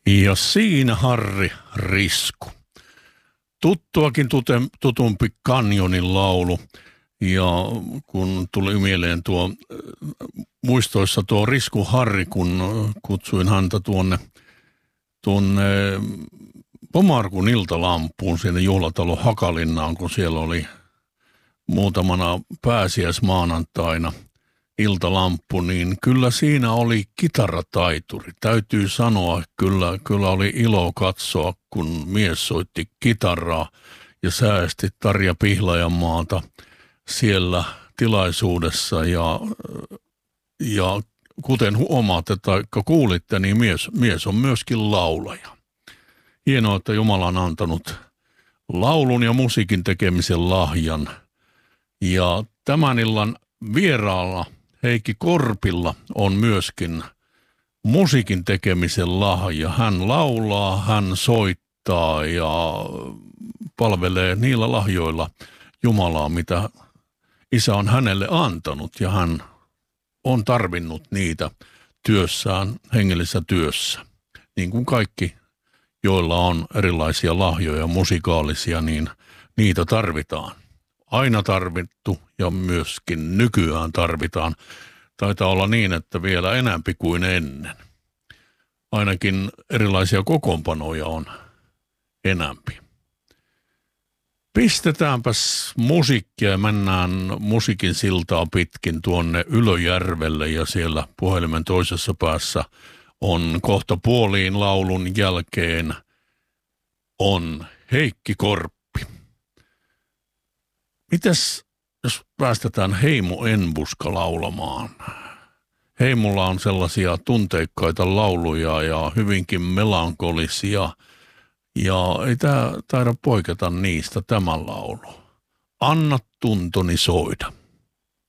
Ja siinä Harri Risku. Tuttuakin tutumpi Kanjonin laulu. Ja kun tuli mieleen muistoissa tuo Risku Harri, kun kutsuin häntä tuonne Pomarkun iltalampuun sinne juhlatalo Hakalinnaan, kun siellä oli muutamana pääsiäismaanantaina iltalamppu, niin kyllä siinä oli kitarataituri. Täytyy sanoa, kyllä oli ilo katsoa, kun mies soitti kitaraa ja säästi Tarja Pihlajanmaata siellä tilaisuudessa. Ja kuten huomaatte tai kuulitte, niin mies on myöskin laulaja. Hienoa, että Jumala on antanut laulun ja musiikin tekemisen lahjan. Ja tämän illan vieraalla Heikki Korpilla on myöskin musiikin tekemisen lahja. Hän laulaa, hän soittaa ja palvelee niillä lahjoilla Jumalaa, mitä Isä on hänelle antanut. Ja hän on tarvinnut niitä työssään, hengellisessä työssä. Niin kuin kaikki, joilla on erilaisia lahjoja musikaalisia, niin niitä tarvitaan. Aina tarvittu ja myöskin nykyään tarvitaan. Taitaa olla niin, että vielä enämpi kuin ennen. Ainakin erilaisia kokoonpanoja on enämpi. Pistetäänpäs musiikkia ja mennään musiikin siltaa pitkin tuonne Ylöjärvelle ja siellä puhelimen toisessa päässä on kohta puoliin laulun jälkeen on Heikki Korppi. Mites jos päästetään Heimo Enbuska laulamaan? Heimolla on sellaisia tunteikkaita lauluja ja hyvinkin melankolisia. Ja ei tämä taida poiketa niistä tämä laulu. Anna tuntoni soida.